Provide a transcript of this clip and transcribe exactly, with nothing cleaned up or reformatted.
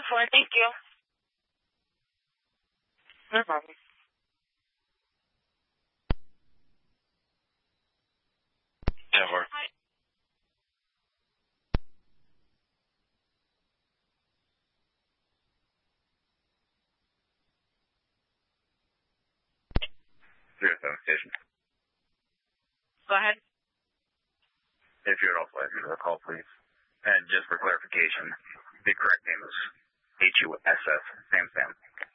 for. Thank you. No problem. Never. Hi. Zero seven station. Go ahead. If you're also give me a call, please. And just for clarification, the correct name is H U S S, Sam Sam.